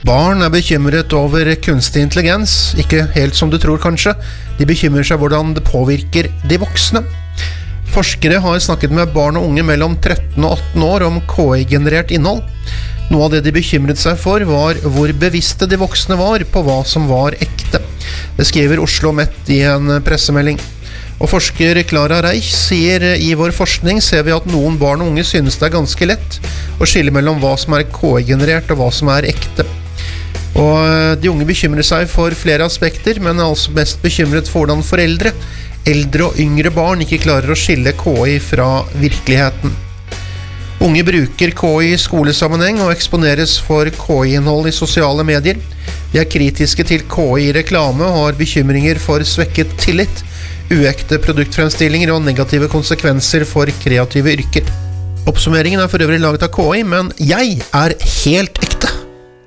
Barn bekymret over kunstig intelligens, ikke helt som du tror kanskje. De bekymrer seg hvordan det påvirker de voksne. Forskere har snakket med barn og unge mellom 13 og 18 år om KI-generert innhold. Noe av det de bekymret seg for var hvor bevisste de voksne var på hva som var ekte. Det skriver Oslo Met i en pressemelding. Og forsker Clara Reich sier i vår forskning ser vi at noen barn og unge synes det ganske lett å skille mellom hva som KI-generert og hva som ekte. Og de unge bekymrer seg for flere aspekter, men altså mest bekymret for hvordan foreldre, eldre og yngre barn ikke klarer å skille KI fra virkeligheten. Unge bruker KI i skolesammenheng og eksponeres for KI-innhold i sosiale medier. De kritiske til KI i reklame og har bekymringer for svekket tillit, uekte produktfremstillinger og negative konsekvenser for kreative yrker. Oppsummeringen for øvrig laget av KI, men jeg helt